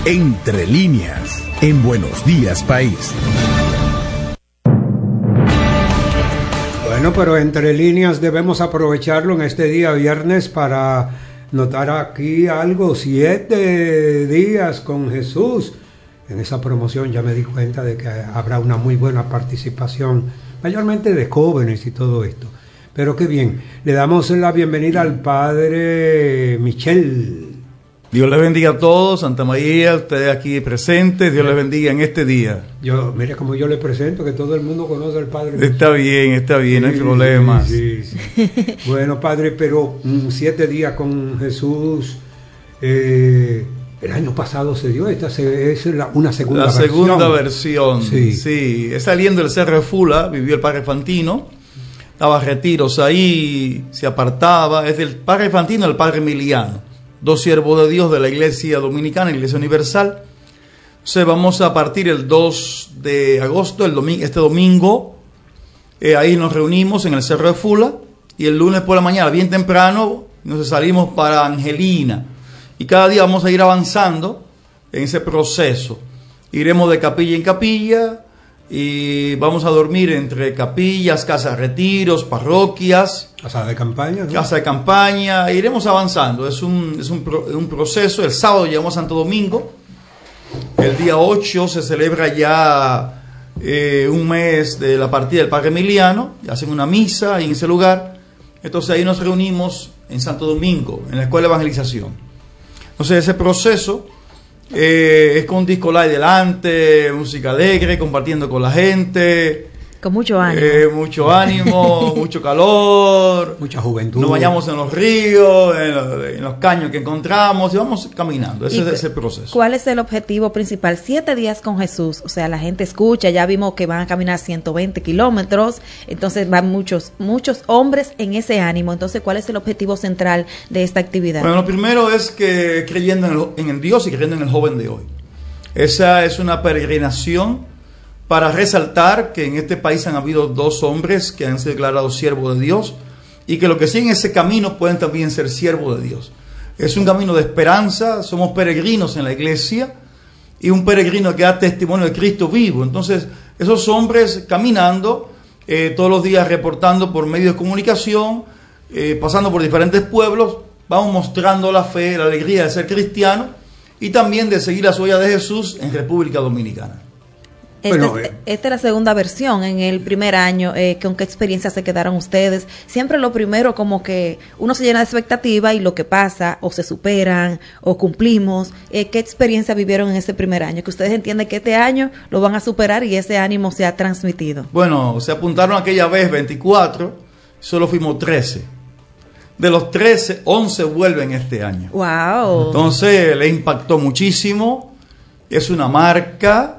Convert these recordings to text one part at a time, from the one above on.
Entre líneas, en Buenos Días País. Bueno, pero entre líneas debemos aprovecharlo en este día viernes para notar aquí algo, 7 días con Jesús. En esa promoción ya me di cuenta de que habrá una muy buena participación, mayormente de jóvenes y todo esto. Pero qué bien, le damos la bienvenida al Padre Michel. Dios les bendiga a todos, Santa María, ustedes aquí presentes, Dios les bendiga en este día. Mire como yo le presento, que todo el mundo conoce al Padre Michel. Está bien, no hay problemas. Sí. Bueno, Padre, pero 7 días con Jesús, el año pasado se dio, esta es una segunda versión. La segunda versión, sí. Es saliendo del Cerro de Fula, vivió el Padre Fantino, daba retiros ahí, se apartaba, es del Padre Fantino y el Padre Emiliano. 2 siervos de Dios de la Iglesia Dominicana, Iglesia Universal. Entonces vamos a partir el 2 de agosto, este domingo, ahí nos reunimos en el Cerro de Fula, y el lunes por la mañana, bien temprano, nos salimos para Angelina, y cada día vamos a ir avanzando en ese proceso. Iremos de capilla en capilla, y vamos a dormir entre capillas, casas de retiros, parroquias, casa de campaña, ¿no? Casa de campaña, iremos avanzando, es un proceso. El sábado llegamos a Santo Domingo, el día 8 se celebra ya un mes de la partida del Padre Emiliano, hacen una misa ahí en ese lugar, entonces ahí nos reunimos en Santo Domingo, en la Escuela de Evangelización. Entonces ese proceso es con un disco live delante, música alegre, compartiendo con la gente. Con mucho ánimo. Mucho calor. Mucha juventud. Nos bañamos en los ríos, en los caños que encontramos y vamos caminando. Ese es el proceso. ¿Cuál es el objetivo principal? 7 días con Jesús. O sea, la gente escucha, ya vimos que van a caminar 120 kilómetros. Entonces van muchos hombres en ese ánimo. Entonces, ¿cuál es el objetivo central de esta actividad? Bueno, lo primero es que creyendo en el Dios y creyendo en el joven de hoy. Esa es una peregrinación para resaltar que en este país han habido 2 hombres que han sido declarados siervos de Dios y que los que siguen ese camino pueden también ser siervos de Dios. Es un camino de esperanza, somos peregrinos en la iglesia y un peregrino que da testimonio de Cristo vivo. Entonces, esos hombres caminando, todos los días reportando por medios de comunicación, pasando por diferentes pueblos, vamos mostrando la fe, la alegría de ser cristiano y también de seguir las huellas de Jesús en República Dominicana. Esta es la segunda versión. En el primer año, ¿con qué experiencia se quedaron ustedes? Siempre lo primero, como que uno se llena de expectativa y lo que pasa, o se superan, o cumplimos. ¿Qué experiencia vivieron en ese primer año? Que ustedes entienden que este año lo van a superar y ese ánimo se ha transmitido. Bueno, se apuntaron aquella vez 24, solo fuimos 13. De los 13, 11 vuelven este año. ¡Wow! Entonces, le impactó muchísimo. Es una marca.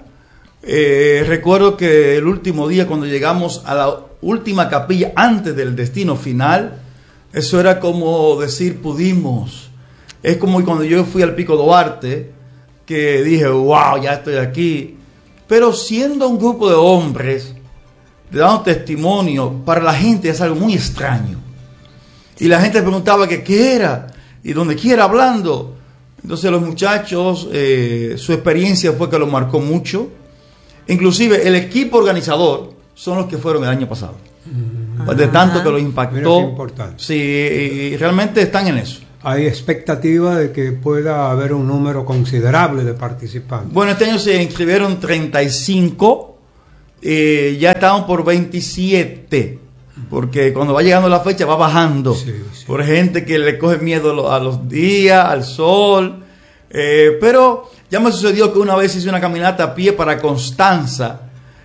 Recuerdo que el último día cuando llegamos a la última capilla antes del destino final, eso era como decir pudimos. Es como cuando yo fui al Pico Duarte, que dije wow, ya estoy aquí, pero siendo un grupo de hombres dando testimonio, para la gente es algo muy extraño y la gente preguntaba que qué era y donde quiera hablando. Entonces los muchachos, su experiencia fue que lo marcó mucho. Inclusive el equipo organizador son los que fueron el año pasado. De tanto que los impactó. Sí, y realmente están en eso. ¿Hay expectativa de que pueda haber un número considerable de participantes? Bueno, este año se inscribieron 35, ya estamos por 27, porque cuando va llegando la fecha va bajando. Sí. Por gente que le coge miedo a los días, al sol. Pero ya me sucedió que una vez hice una caminata a pie para Constanza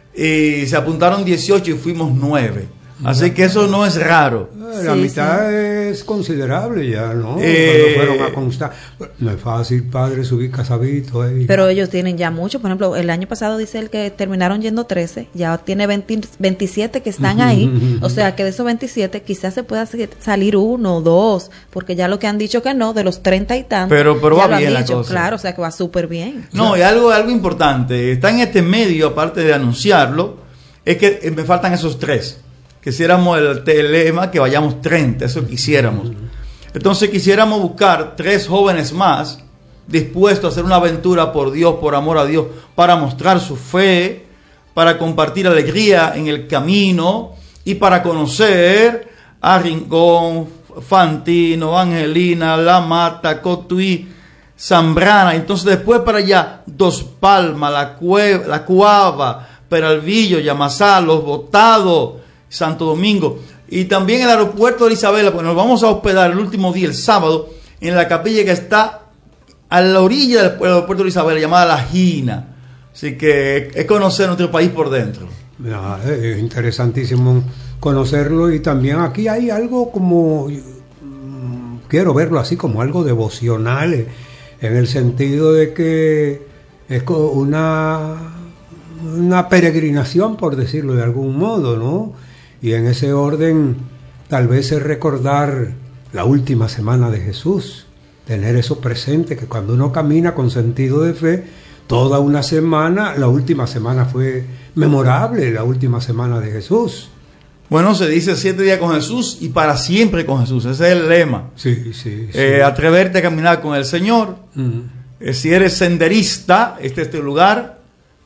y se apuntaron 18 y fuimos 9. Así que eso no es raro. La mitad es considerable ya, ¿no? Cuando fueron a Constanza. No es fácil, padre, subir Casabito. Pero ellos tienen ya mucho. Por ejemplo, el año pasado dice el que terminaron yendo 13, ya tiene 27 que están ahí. O sea que de esos 27 quizás se pueda salir 1 o 2, porque ya lo que han dicho que no, de los 30 y tantos. Pero va bien la cosa. Claro, o sea que va súper bien. No, y algo importante, está en este medio, aparte de anunciarlo, es que me faltan esos 3. Quisiéramos el lema que vayamos 30, eso quisiéramos. Entonces quisiéramos buscar 3 jóvenes más dispuesto a hacer una aventura por Dios, por amor a Dios, para mostrar su fe, para compartir alegría en el camino y para conocer a Rincón, Fantino, Angelina, La Mata, Cotuí, Zambrana. Entonces después para allá, Dos Palmas, La Cuava, Peralvillo, Yamasá, Los Botados, Santo Domingo. Y también el aeropuerto de Isabela, porque nos vamos a hospedar el último día, el sábado, en la capilla que está a la orilla del aeropuerto de Isabela, llamada La Gina. Así que es conocer nuestro país por dentro. Es interesantísimo conocerlo, y también aquí hay algo como, quiero verlo así, como algo devocional, en el sentido de que es una peregrinación, por decirlo de algún modo, ¿no? Y en ese orden, tal vez es recordar la última semana de Jesús, tener eso presente, que cuando uno camina con sentido de fe, toda una semana, la última semana fue memorable, la última semana de Jesús. Bueno, se dice 7 días con Jesús y para siempre con Jesús. Ese es el lema. Sí, sí. Atreverte a caminar con el Señor. Si eres senderista, este es tu lugar.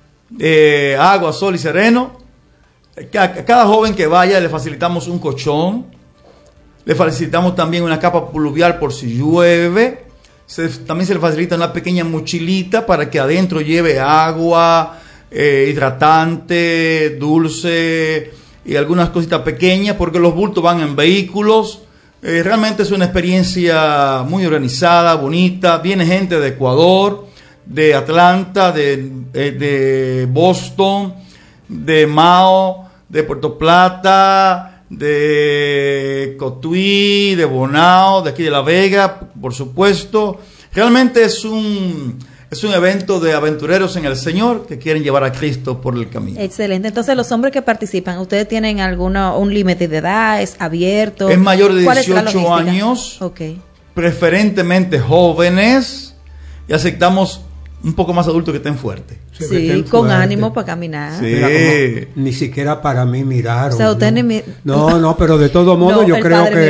Agua, sol y sereno. A cada joven que vaya le facilitamos un colchón. Le facilitamos también una capa pluvial por si llueve. También se le facilita una pequeña mochilita para que adentro lleve agua, hidratante, dulce y algunas cositas pequeñas, porque los bultos van en vehículos. Realmente es una experiencia muy organizada, bonita. Viene gente de Ecuador, de Atlanta, de Boston, de Mao, de Puerto Plata, de Cotuí, de Bonao, de aquí de La Vega, por supuesto. Realmente es un evento de aventureros en el Señor que quieren llevar a Cristo por el camino. Excelente. Entonces, los hombres que participan, ¿ustedes tienen un límite de edad? ¿Es abierto? Es mayor de 18 años, okay. Preferentemente jóvenes, y aceptamos un poco más adultos que estén fuertes. Sí, con ánimo para caminar. Sí. Mira, ni siquiera para mí miraron. O sea, usted ni no, pero de todo modo no, yo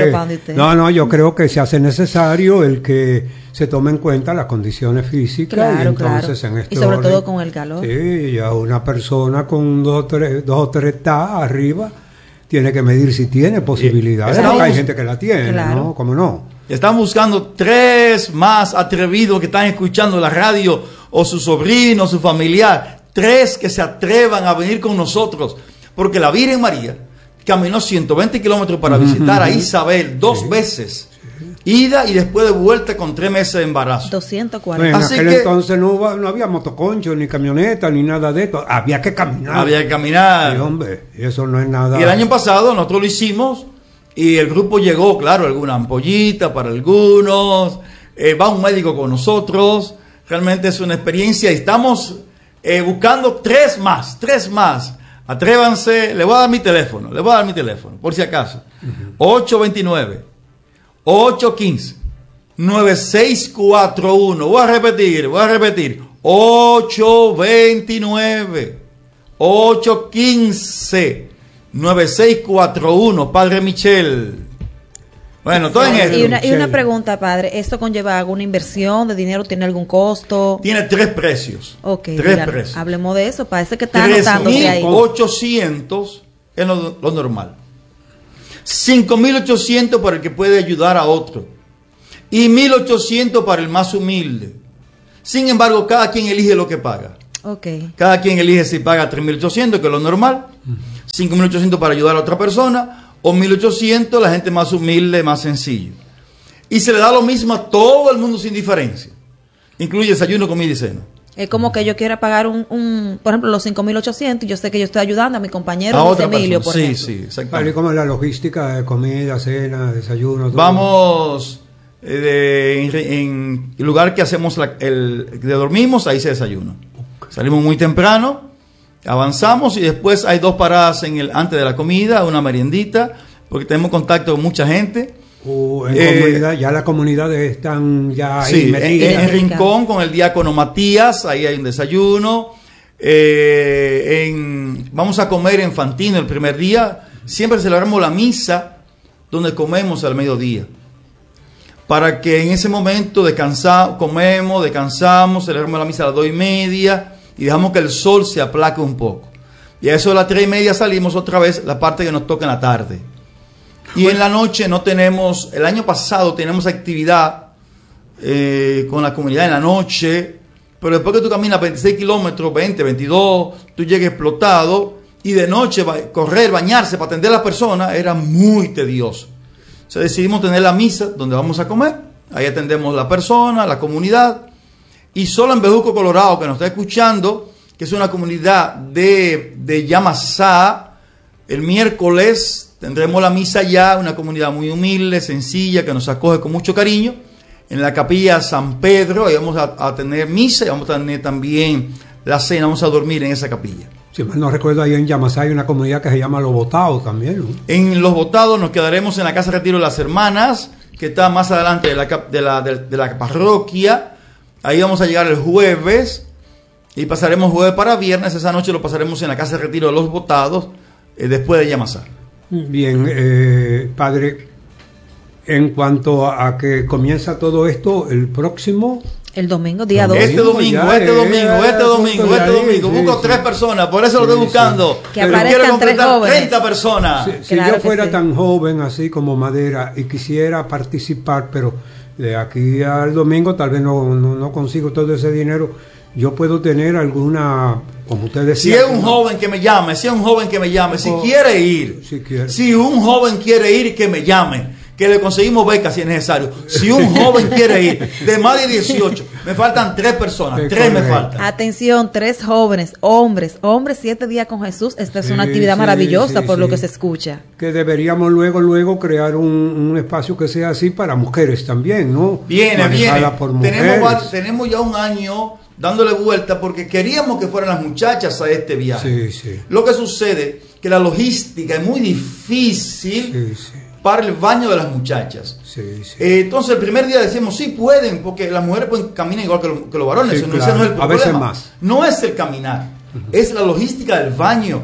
creo que se hace necesario el que se tome en cuenta las condiciones físicas. Claro, y entonces claro. En este y sobre orden, todo con el calor. Sí, ya una persona con 2 o 3 tas arriba tiene que medir si tiene posibilidades. Hay gente que la tiene, claro. ¿no? ¿Cómo no? Están buscando 3 más atrevidos que están escuchando la radio, o su sobrino, su familiar. 3 que se atrevan a venir con nosotros. Porque la Virgen María caminó 120 kilómetros para visitar a Isabel 2 veces. Ida y después de vuelta con 3 meses de embarazo. 240. En aquel entonces no había motoconcho, ni camioneta, ni nada de esto. Había que caminar. Sí, hombre, eso no es nada. Y el año pasado nosotros lo hicimos. Y el grupo llegó, claro, alguna ampollita para algunos, va un médico con nosotros. Realmente es una experiencia y estamos buscando 3 más. Atrévanse, le voy a dar mi teléfono, por si acaso. 829-815-9641. Voy a repetir. 829-815-9641, Padre Michel. Bueno, todo en esto. Y una pregunta, padre, ¿esto conlleva alguna inversión de dinero? ¿Tiene algún costo? Tiene 3 precios. Ok, 3 precios. Hablemos de eso, parece que está anotándose ahí. 3.800 es lo normal. 5.800 para el que puede ayudar a otro. Y 1.800 para el más humilde. Sin embargo, cada quien elige lo que paga. Okay. Cada quien elige si paga 3.800, que es lo normal, 5.800 para ayudar a otra persona, o 1.800 la gente más humilde, más sencillo. Y se le da lo mismo a todo el mundo sin diferencia. Incluye desayuno, comida y cena. Es como que yo quiera pagar por ejemplo, los 5.800 y yo sé que yo estoy ayudando a mi compañero Luis Emilio, por ejemplo. Sí, exactamente. ¿Y cómo es la logística de comida, cena, desayuno? Todo? Vamos en el lugar que hacemos que dormimos, ahí se desayuna. Salimos muy temprano, avanzamos y después hay 2 paradas antes de la comida, una meriendita, porque tenemos contacto con mucha gente. Comunidad, ya las comunidades están ya ahí sí, metidas. en Rincón con el diácono Matías, ahí hay un desayuno. Vamos a comer en Fantino el primer día. Siempre celebramos la misa donde comemos al mediodía. para que en ese momento comemos, descansamos, celebramos la misa a las 2:30 y dejamos que el sol se aplaque un poco. Y a eso de las 3:30 salimos otra vez, la parte que nos toca en la tarde. Y en la noche no tenemos, el año pasado tenemos actividad con la comunidad en la noche, pero después que tú caminas 26 kilómetros, 20, 22, tú llegas explotado, y de noche correr, bañarse para atender a las personas era muy tedioso. Entonces decidimos tener la misa donde vamos a comer, ahí atendemos a la persona, la comunidad, y solo en Bejuco, Colorado, que nos está escuchando, que es una comunidad de Yamasá, el miércoles tendremos la misa allá, una comunidad muy humilde, sencilla, que nos acoge con mucho cariño, en la capilla San Pedro. Ahí vamos a tener misa y vamos a tener también la cena, vamos a dormir en esa capilla. Si mal no recuerdo, ahí en Yamasá hay una comunidad que se llama Los Botados también, ¿no? En Los Botados nos quedaremos en la Casa de Retiro de las Hermanas, que está más adelante de la parroquia. Ahí vamos a llegar el jueves y pasaremos jueves para viernes. Esa noche lo pasaremos en la Casa de Retiro de Los Botados, después de Yamasá. Bien, padre, en cuanto a que comienza todo esto, el próximo... El domingo, día 2. Este domingo. Busco 3 personas, por eso lo estoy buscando. Que aparezcan 3 jóvenes. 30 personas. Si yo fuera tan joven, así como Madera, y quisiera participar, pero de aquí al domingo tal vez no consigo todo ese dinero, yo puedo tener alguna, como usted decía. Si es un joven que me llame, si quiere ir. Si un joven quiere ir, que me llame. Que le conseguimos becas si es necesario. Si un joven quiere ir de más de 18, me faltan 3 personas, 3 me faltan. Atención, 3 jóvenes, hombres, 7 días con Jesús. Esta es una actividad maravillosa por lo que se escucha. Que deberíamos luego crear un espacio que sea así para mujeres también, ¿no? Viene. Tenemos ya un año dándole vuelta porque queríamos que fueran las muchachas a este viaje. Lo que sucede que la logística es muy difícil. Para el baño de las muchachas. Entonces el primer día decimos sí pueden, porque las mujeres pueden caminar igual que los varones. Ese no es el problema. A veces más. No es el caminar, es la logística del baño.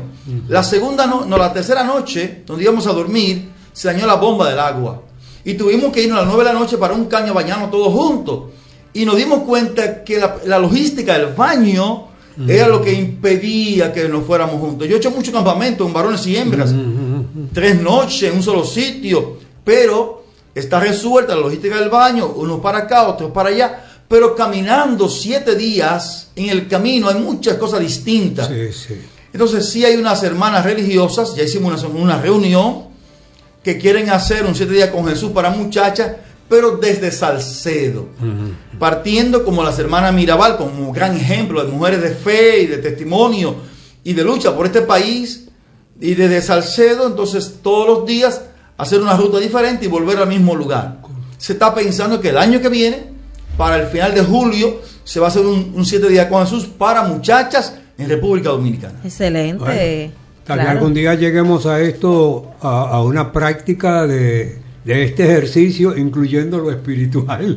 La tercera noche, donde íbamos a dormir, se dañó la bomba del agua. Y tuvimos que irnos a las 9 de la noche para un caño a bañarnos todos juntos. Y nos dimos cuenta que la logística del baño era lo que impedía que nos fuéramos juntos. Yo he hecho muchos campamentos con varones y hembras, 3 noches en un solo sitio, pero está resuelta la logística del baño, unos para acá, otros para allá, pero caminando 7 días en el camino hay muchas cosas distintas. Entonces sí hay unas hermanas religiosas, ya hicimos una reunión, que quieren hacer un 7 días con Jesús para muchachas, pero desde Salcedo, partiendo como las hermanas Mirabal, como gran ejemplo de mujeres de fe y de testimonio y de lucha por este país, y desde Salcedo, entonces todos los días hacer una ruta diferente y volver al mismo lugar. Se está pensando que el año que viene, para el final de julio, se va a hacer un 7 días con Jesús para muchachas en República Dominicana. Excelente. Bueno, tal vez algún día lleguemos a esto, a una práctica de este ejercicio, incluyendo lo espiritual.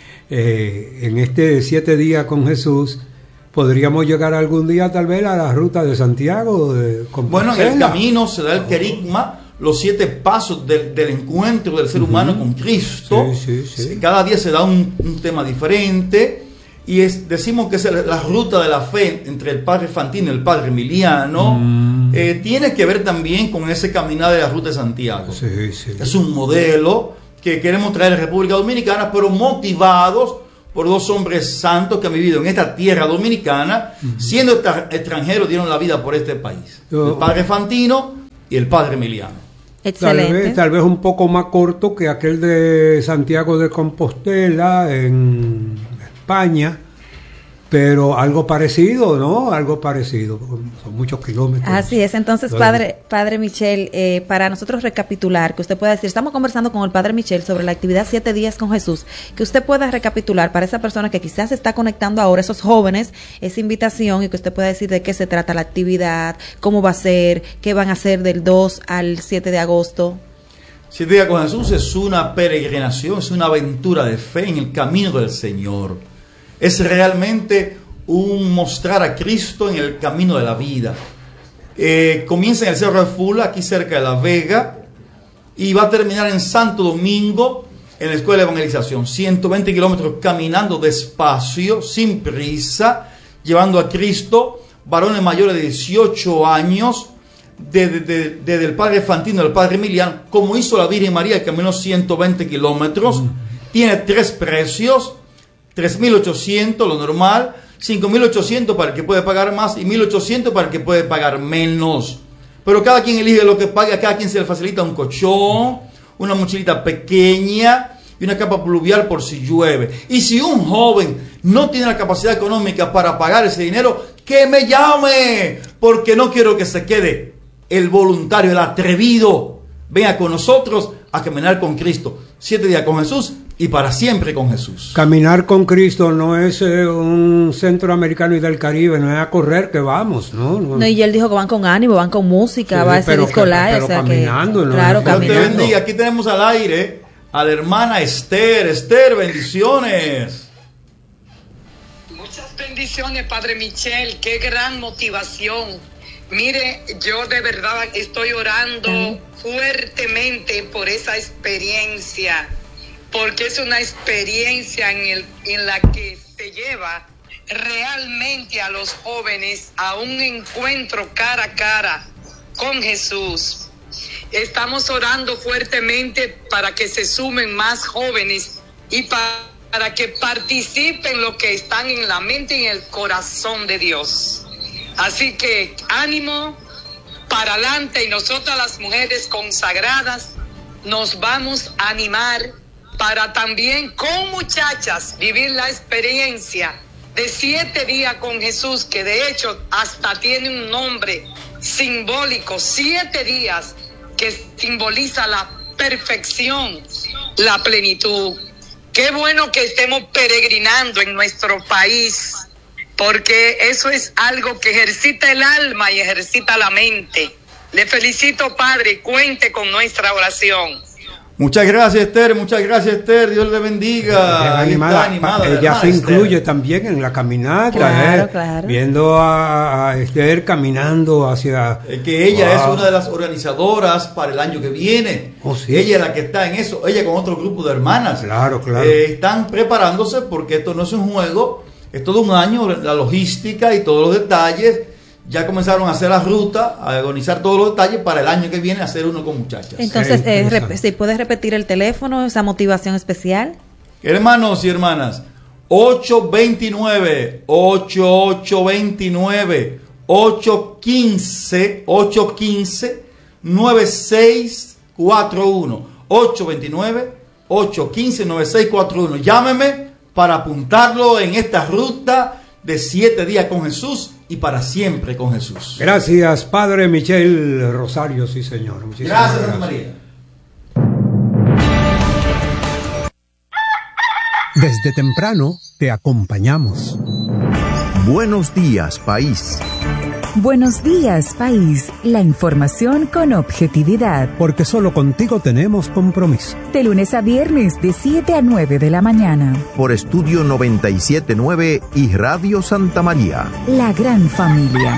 En este 7 días con Jesús, podríamos llegar algún día tal vez a la ruta de Santiago. Bueno, en el camino se da el querigma, los 7 pasos del encuentro del ser humano con Cristo. Cada día se da un tema diferente. Y decimos que es la ruta de la fe entre el padre Fantino y el padre Emiliano. Tiene que ver también con ese caminar de la ruta de Santiago. Es un modelo que queremos traer a la República Dominicana, pero motivados por 2 hombres santos que han vivido en esta tierra dominicana, siendo extranjeros, dieron la vida por este país. El padre Fantino y el padre Emiliano. Excelente. Tal vez un poco más corto que aquel de Santiago de Compostela en España, pero algo parecido, ¿no? Algo parecido, son muchos kilómetros. Así es. Entonces, padre Michel, para nosotros recapitular, que usted pueda decir, estamos conversando con el padre Michel sobre la actividad 7 días con Jesús, que usted pueda recapitular para esa persona que quizás se está conectando ahora, esos jóvenes, esa invitación, y que usted pueda decir de qué se trata la actividad, cómo va a ser, qué van a hacer del 2 al 7 de agosto. 7 días con Jesús es una peregrinación, es una aventura de fe en el camino del Señor. Es realmente un mostrar a Cristo en el camino de la vida. Comienza en el Cerro de Fula, aquí cerca de La Vega, y va a terminar en Santo Domingo, en la escuela de evangelización. 120 kilómetros caminando despacio, sin prisa, llevando a Cristo, varones mayores de 18 años, desde el padre Fantino al padre Emiliano, como hizo la Virgen María, que caminó 120 kilómetros. Tiene 3 precios, 3.800 lo normal, 5.800 para el que puede pagar más y 1.800 para el que puede pagar menos. Pero cada quien elige lo que paga, a cada quien se le facilita un colchón, una mochilita pequeña y una capa pluvial por si llueve. Y si un joven no tiene la capacidad económica para pagar ese dinero, que me llame, porque no quiero que se quede el voluntario, el atrevido. Venga con nosotros a caminar con Cristo. 7 días con Jesús y para siempre con Jesús. Caminar con Cristo no es un centroamericano y del Caribe, no es a correr que vamos, ¿no? No, y él dijo que van con ánimo, van con música, sí, va a ser disco live, pero o sea caminando, que, ¿no? claro, Dios te caminando. bendiga. Aquí tenemos al aire a la hermana Esther. Esther, bendiciones. Muchas bendiciones, Padre Michel, qué gran motivación. Mire, yo de verdad estoy orando fuertemente por esa experiencia, porque es una experiencia en la que se lleva realmente a los jóvenes a un encuentro cara a cara con Jesús. Estamos orando fuertemente para que se sumen más jóvenes y para que participen lo que están en la mente y en el corazón de Dios. Así que ánimo para adelante, y nosotras las mujeres consagradas nos vamos a animar para también con muchachas vivir la experiencia de 7 días con Jesús, que de hecho hasta tiene un nombre simbólico, 7 días, que simboliza la perfección, la plenitud. Qué bueno que estemos peregrinando en nuestro país, porque eso es algo que ejercita el alma y ejercita la mente. Le felicito, Padre, cuente con nuestra oración. Muchas gracias, Esther. Muchas gracias, Esther. Dios le bendiga. Animada, ella se incluye Esther también en la caminata, claro, claro. Viendo a Esther caminando hacia... que ella es una de las organizadoras para el año que viene. Oh, sí. Ella es la que está en eso. Ella con otro grupo de hermanas. Claro, claro. Están preparándose, porque esto no es un juego. Es todo un año, la logística y todos los detalles. Ya comenzaron a hacer la ruta, a organizar todos los detalles para el año que viene hacer uno con muchachas. Entonces, si puedes repetir el teléfono, esa motivación especial. Hermanos y hermanas, 829, 815-9641. 829-815-9641. Llámeme para apuntarlo en esta ruta de 7 días con Jesús y para siempre con Jesús. Gracias, Padre Michel Rosario, sí señor. Gracias, Santa María. Desde temprano te acompañamos. Buenos días, país. Buenos días, país. La información con objetividad. Porque solo contigo tenemos compromiso. De lunes a viernes, de 7 a 9 de la mañana. Por Estudio 97.9 y Radio Santa María. La gran familia.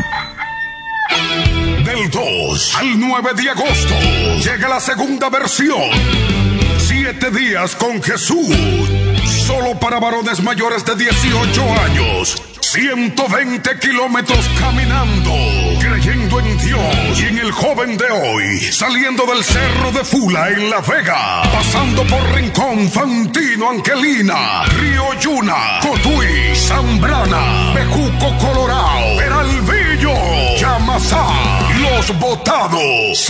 Del 2 al 9 de agosto llega la segunda versión. 7 días con Jesús. Solo para varones mayores de 18 años. 120 kilómetros caminando, creyendo en Dios y en el joven de hoy, saliendo del Cerro de Fula en La Vega, pasando por Rincón, Fantino, Angelina, Río Yuna, Cotuí, Zambrana, Bejuco, Colorado, Peralvillo, Yamasá, Los Botados.